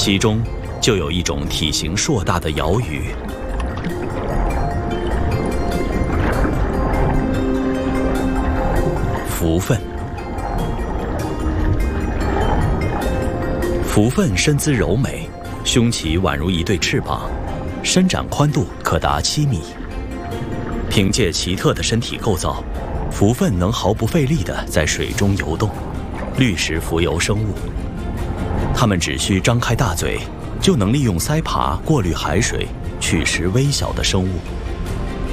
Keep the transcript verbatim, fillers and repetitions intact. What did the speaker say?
其中就有一种体型硕大的鳐鱼。蝠鲼。蝠鲼身姿柔美，胸鳍宛如一对翅膀，伸展宽度可达七米。凭借奇特的身体构造，蝠鲼能毫不费力地在水中游动，掠食浮游生物。它们只需张开大嘴，就能利用鳃耙过滤海水，取食微小的生物。